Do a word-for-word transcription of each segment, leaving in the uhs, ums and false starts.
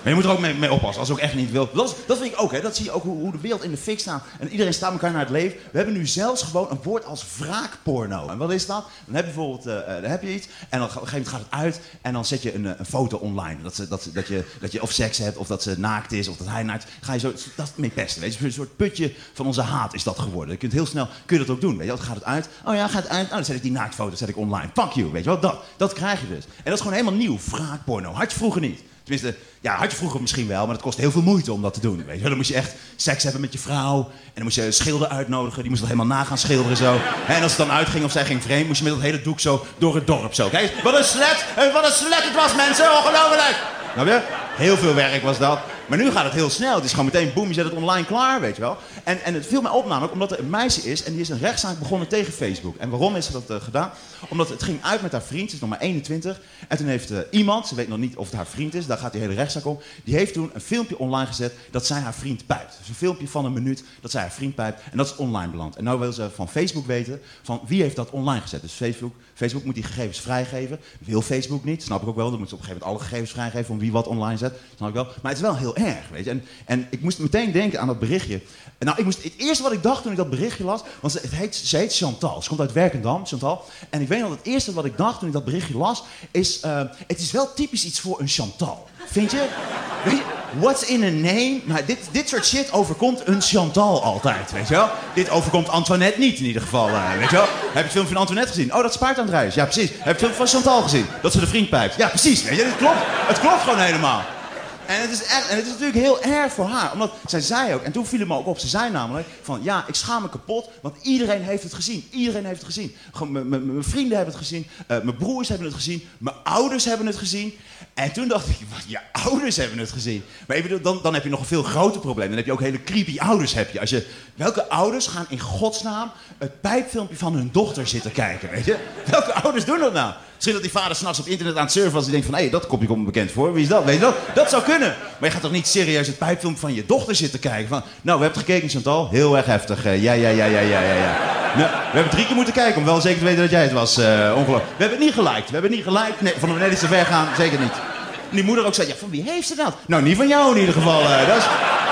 Maar je moet er ook mee, mee oppassen, als je ook echt niet wil. Dat, is, dat vind ik ook, hè. Dat zie je ook hoe, hoe de wereld in de fik staat. En iedereen staat elkaar naar het leven. We hebben nu zelfs gewoon een woord als wraakporno. En wat is dat? Dan heb je bijvoorbeeld, uh, dan heb je iets en dan op een gegeven moment gaat het uit en dan zet je een, een foto online. Dat, ze, dat, dat, je, dat je of seks hebt, of dat ze naakt is, of dat hij naakt is. Ga je zo, dat mee pesten, weet je. Een soort putje van onze haat is dat geworden. Je kunt heel snel, kun je dat ook doen, weet je. Dan gaat het uit. Oh ja, gaat het uit. Oh, dan zet ik die naaktfoto, zet ik online. Fuck you, weet je wel. Dat, dat krijg je dus. En dat is gewoon helemaal nieuw. Wraakporno. Had je vroeger niet. Tenminste, ja, had je vroeger misschien wel, maar het kost heel veel moeite om dat te doen. Weet je? Dan moest je echt seks hebben met je vrouw. En dan moest je een schilder uitnodigen. Die moest dat helemaal na gaan schilderen zo. En als het dan uitging of zij ging vreemd, moest je met dat hele doek zo door het dorp zo. Kijk, wat een slet! Wat een slet het was, mensen! Ongelooflijk! Snap je? Heel veel werk was dat. Maar nu gaat het heel snel. Het is gewoon meteen boem, je zet het online klaar, weet je wel. En, en het viel mij op namelijk omdat er een meisje is en die is een rechtszaak begonnen tegen Facebook. En waarom is ze dat uh, gedaan? Omdat het ging uit met haar vriend, ze is nog maar eenentwintig. En toen heeft uh, iemand, ze weet nog niet of het haar vriend is, daar gaat die hele rechtszaak om. Die heeft toen een filmpje online gezet dat zij haar vriend pijpt. Dus een filmpje van een minuut dat zij haar vriend pijpt en dat is online beland. En nou wil ze van Facebook weten van wie heeft dat online gezet. Dus Facebook, Facebook moet die gegevens vrijgeven. Wil Facebook niet, snap ik ook wel. Dan moet ze op een gegeven moment alle gegevens vrijgeven van wie wat online zet. Snap ik wel. Maar het is wel heel erg, weet je. En, en ik moest meteen denken aan dat berichtje. Nou, ik moest, het eerste wat ik dacht toen ik dat berichtje las, want ze, het heet, ze heet Chantal. Ze komt uit Werkendam, Chantal. En ik weet nog, het eerste wat ik dacht toen ik dat berichtje las, is, uh, het is wel typisch iets voor een Chantal. Vind je? Weet je, what's in a name? Nou, dit, dit soort shit overkomt een Chantal altijd, weet je wel? Dit overkomt Antoinette niet, in ieder geval, uh, weet je wel? Heb je het filmpje van Antoinette gezien? Oh, dat is paard aan het rijden. Ja, precies. Heb je het filmpje van Chantal gezien? Dat ze de vriend pijpt. Ja, precies, weet je? Het klopt, het klopt gewoon helemaal. En het, is echt, en het is natuurlijk heel erg voor haar, omdat zij zei ook, en toen viel het me ook op, ze zei namelijk van ja, ik schaam me kapot, want iedereen heeft het gezien. Iedereen heeft het gezien. Gewoon mijn vrienden hebben het gezien, uh, mijn broers hebben het gezien, mijn ouders hebben het gezien. En toen dacht ik, wat, je ouders hebben het gezien. Maar even, dan, dan heb je nog een veel groter probleem. Dan heb je ook hele creepy ouders. Heb je. Als je, welke ouders gaan in godsnaam het pijpfilmpje van hun dochter zitten kijken, weet je? Welke ouders doen dat nou? Misschien dat die vader s'nachts op internet aan het surfen was en die denkt van, hé, hey, dat kopje komt me bekend voor. Wie is dat? Weet je dat? Dat zou kunnen. Maar je gaat toch niet serieus het pijpfilmpje van je dochter zitten kijken? Van, nou, we hebben het gekeken, Chantal. Heel erg heftig. Uh, ja, ja, ja, ja, ja, ja, ja. Nou, we hebben drie keer moeten kijken om wel zeker te weten dat jij het was. Uh, ongelooflijk. We hebben het niet geliked. We hebben het niet geliked. Nee, van wanneer is te ver gaan? Zeker niet. En die moeder ook zei, ja, van wie heeft ze dat? Nou, niet van jou in ieder geval. Uh, dat is...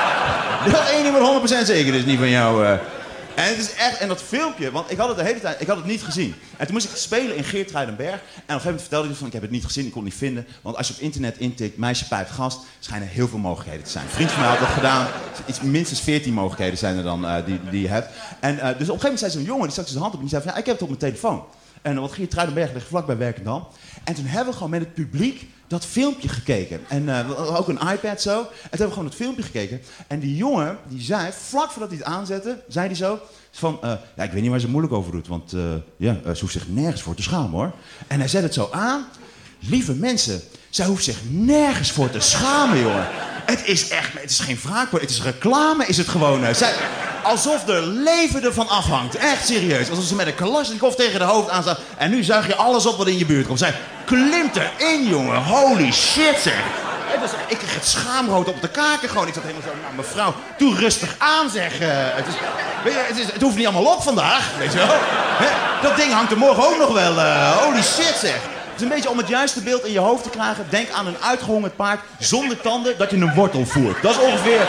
Dat is één ding wat honderd procent zeker is, niet van jou. Uh. En het is echt, en dat filmpje, want ik had het de hele tijd, ik had het niet gezien. En toen moest ik spelen in Geertruidenberg. En op een gegeven moment vertelde ik van, ik heb het niet gezien, ik kon het niet vinden. Want als je op internet intikt, meisje pijpt gast, schijnen heel veel mogelijkheden te zijn. Een vriend van mij had dat gedaan. Iets, minstens veertien mogelijkheden zijn er dan uh, die, die je hebt. En uh, dus op een gegeven moment zei zo'n jongen, die stak zijn hand op en die zei van, ja, ik heb het op mijn telefoon. En wat Geertruidenberg ligt vlakbij Werkendam. En toen hebben we gewoon met het publiek dat filmpje gekeken. En uh, ook een iPad zo. En toen hebben we gewoon het filmpje gekeken. En die jongen, die zei, vlak voordat hij het aanzette, zei hij zo van, uh, ja, ik weet niet waar ze moeilijk over doet, want uh, ja, uh, ze hoeft zich nergens voor te schamen, hoor. En hij zet het zo aan. Lieve mensen, zij hoeft zich nergens voor te schamen, jongen. Het is echt, het is geen wraakwoord, het is reclame, is het gewoon. Uh, zij, alsof er leven ervan afhangt. Echt serieus. Alsof ze met een Kalashnikov tegen de hoofd aan staat. En nu zuig je alles op wat in je buurt komt. Zij klimt erin, jongen. Holy shit, zeg. Het was, ik kreeg het schaamrood op de kaken gewoon. Ik zat helemaal zo, nou mevrouw, doe rustig aan, zeg. Uh, het, is, weet je, het, is, het hoeft niet allemaal op vandaag, weet je wel. He, dat ding hangt er morgen ook nog wel. Uh, holy shit, zeg. Het is een beetje om het juiste beeld in je hoofd te krijgen. Denk aan een uitgehongerd paard zonder tanden dat je een wortel voert. Dat is ongeveer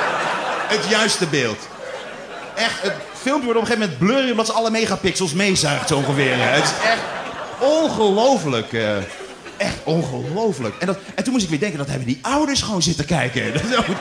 het juiste beeld. Echt, het filmpje wordt op een gegeven moment blurry omdat ze alle megapixels meezuigt, zo ongeveer. Het is echt ongelooflijk. Uh, echt ongelooflijk. En, dat, en toen moest ik weer denken, dat hebben die ouders gewoon zitten kijken. Dat is ook,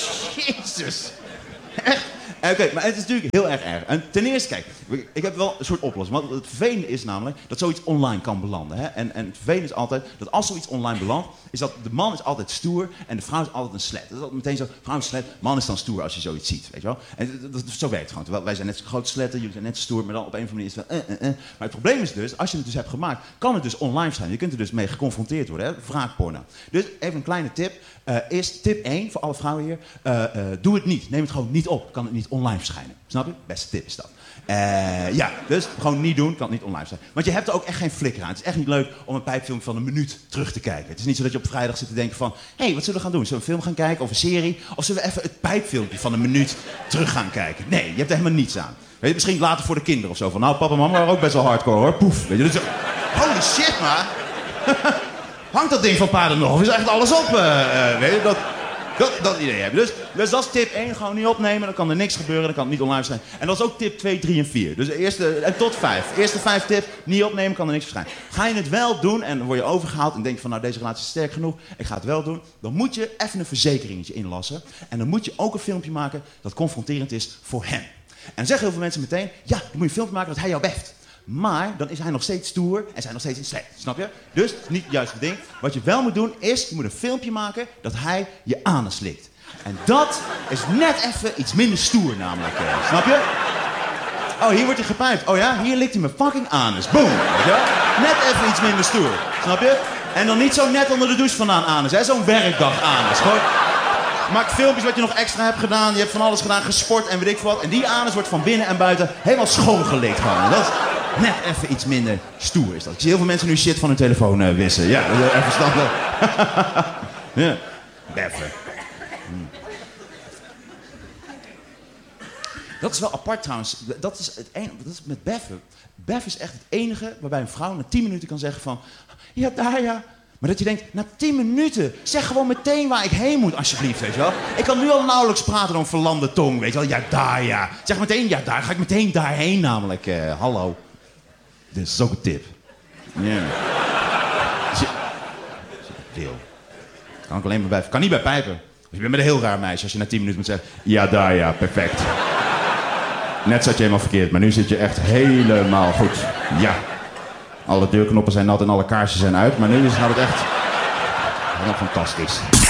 Jezus. Echt. Oké, okay, maar het is natuurlijk heel erg erg. En ten eerste, kijk, ik heb wel een soort oplossing. Want het vervelende is namelijk dat zoiets online kan belanden. Hè? En, en het vervelende is altijd dat als zoiets online belandt, is dat de man is altijd stoer en de vrouw is altijd een slet. Dat is altijd meteen zo, vrouw is slet, man is dan stoer als je zoiets ziet, weet je wel. En dat, dat, zo werkt het gewoon. Terwijl wij zijn net zo grote sletten, jullie zijn net stoer, maar dan op een of andere manier is het wel eh, eh, eh. Maar het probleem is dus, als je het dus hebt gemaakt, kan het dus online zijn. Je kunt er dus mee geconfronteerd worden, hè? Wraakporno. Dus even een kleine tip. Uh, is tip één voor alle vrouwen hier. Uh, uh, doe het niet. Neem het gewoon niet op. Kan het niet online verschijnen. Snap je? Beste tip is dat. Uh, ja, dus gewoon niet doen. Kan het niet online verschijnen. Want je hebt er ook echt geen flikker aan. Het is echt niet leuk om een pijpfilm van een minuut terug te kijken. Het is niet zo dat je op vrijdag zit te denken van, hé, hey, wat zullen we gaan doen? Zullen we een film gaan kijken of een serie? Of zullen we even het pijpfilmpje van een minuut terug gaan kijken? Nee, je hebt er helemaal niets aan. Weet je, misschien later voor de kinderen of zo. Van, nou, papa en mama waren ook best wel hardcore, hoor. Poef. Weet je, dus, holy shit, man. Hangt dat ding van paarden nog? Of is echt alles op? Uh, uh, weet je, dat, dat, dat idee hebben. Dus, dus dat is tip één. Gewoon niet opnemen. Dan kan er niks gebeuren. Dan kan het niet online zijn. En dat is ook tip twee, drie en vier. Dus de eerste, en tot vijf. Eerste vijf tips. Niet opnemen. Kan er niks verschijnen. Ga je het wel doen. En dan word je overgehaald. En denk je van nou deze relatie is sterk genoeg. Ik ga het wel doen. Dan moet je even een verzekeringetje inlassen. En dan moet je ook een filmpje maken dat confronterend is voor hem. En dan zeggen heel veel mensen meteen. Ja, dan moet je een filmpje maken dat hij jou beft. Maar dan is hij nog steeds stoer en zij nog steeds in slecht. Snap je? Dus het is niet het juiste ding. Wat je wel moet doen is, je moet een filmpje maken dat hij je anus likt. En dat is net even iets minder stoer namelijk. Eh, snap je? Oh, hier wordt hij gepijpt. Oh ja, hier likt hij mijn fucking anus. Boom. Weet je? Net even iets minder stoer. Snap je? En dan niet zo net onder de douche vandaan anus. Hè? Zo'n werkdag anus. Gewoon... Maak filmpjes wat je nog extra hebt gedaan. Je hebt van alles gedaan, gesport en weet ik wat. En die anus wordt van binnen en buiten helemaal schoongelikt gewoon. Dat is net even iets minder stoer is dat. Ik zie heel veel mensen nu shit van hun telefoon uh, wissen. Ja, dat is even verstandig. Ja, beffen. Hmm. Dat is wel apart trouwens. Dat is het enige, dat is met beffen. Beffen is echt het enige waarbij een vrouw na tien minuten kan zeggen van... Ja, daar ja. Maar dat je denkt, na tien minuten, zeg gewoon meteen waar ik heen moet, alsjeblieft, weet je wel. Ik kan nu al nauwelijks praten door een verlamde tong, weet je wel. Ja, daar, ja. Zeg meteen, ja, daar ga ik meteen daarheen namelijk. Uh, hallo. Dit is ook een tip. Ja. Yeah. Deel. Kan ik alleen maar bij... Kan niet bij pijpen. Je bent met een heel raar meisje als je na tien minuten moet zeggen... Ja, daar, ja, perfect. Net zat je helemaal verkeerd, maar nu zit je echt helemaal goed. Ja. Alle deurknoppen zijn nat en alle kaarsjes zijn uit, maar nu is het echt helemaal fantastisch.